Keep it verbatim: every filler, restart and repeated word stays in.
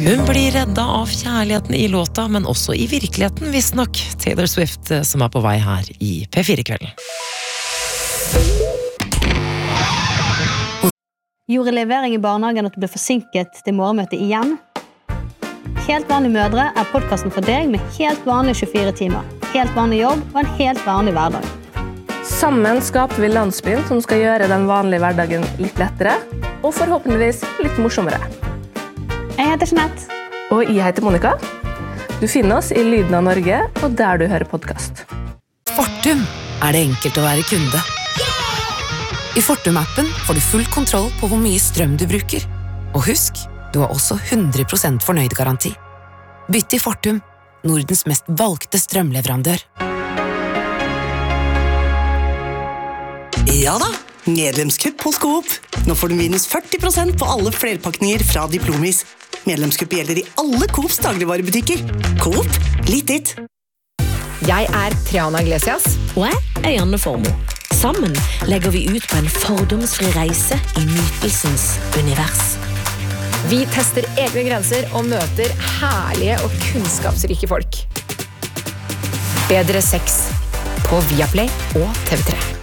Hun blir redda av kjærligheten i låta, men også i virkeligheten, visstnok. Taylor Swift som er på vei her i P fire-kvelden. Gjorde levering i barnehagen at du ble forsinket til morgenmøtet igjen? Helt vanlige mødre er podcasten for deg med helt vanlige tjuefire timer, helt vanlig jobb og en helt vanlig hverdag. Sammen skaper vi landsbyen som skal gjøre den vanlige hverdagen litt lettere, og forhåpentligvis litt morsommere. Jeg heter Jeanette. Og jeg heter Monica. Du finner oss i Lyden av Norge, og der du hører podcast. Fortum er det enkelt å være kunde. I Fortum-appen får du full kontroll på hvor mye strøm du bruker. Og husk, du har også hundre prosent fornøyd garanti. Bytt til Fortum, Nordens mest valgte strømleverandør. Ja da, medlemskupp hos Coop. Nå får du minus førti prosent på alle flerpakninger fra Diplomis. Medlemskupp gjelder i alle Coops dagligvarebutikker. Coop, litt ditt. Jeg er Triana Iglesias. Og jeg er Janne Formoe. Sammen legger vi ut på en fordomsfri reise i nytelsens univers. Vi tester egne grenser og møter herlige og kunnskapsrike folk. Bedre sex på Viaplay og T V tre.